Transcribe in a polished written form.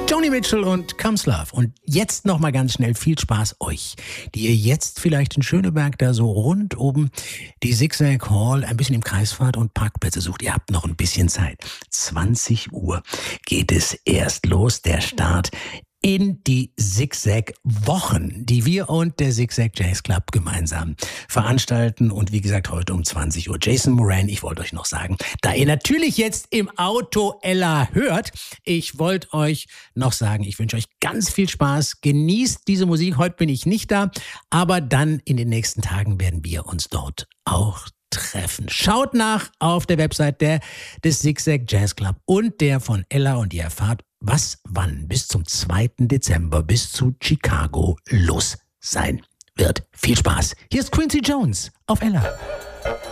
Joni Mitchell und Comes Love. Und jetzt noch mal ganz schnell viel Spaß euch, die ihr jetzt vielleicht in Schöneberg da so rund oben die Zigzag Hall ein bisschen im Kreis fahrt und Parkplätze sucht. Ihr habt noch ein bisschen Zeit. 20 Uhr geht es erst los, der Start in die Zigzag-Wochen, die wir und der Zigzag Jazz Club gemeinsam veranstalten. Und wie gesagt, heute um 20 Uhr. Jason Moran, ich wollte euch noch sagen, da ihr natürlich jetzt im Auto Ella hört, ich wollte euch noch sagen, ich wünsche euch ganz viel Spaß. Genießt diese Musik. Heute bin ich nicht da, aber dann in den nächsten Tagen werden wir uns dort auch treffen. Schaut nach auf der Website des Zigzag Jazz Club und der von Ella und ihr erfahrt, was wann bis zum 2. Dezember bis zu Chicago los sein wird. Viel Spaß. Hier ist Quincy Jones auf Ella.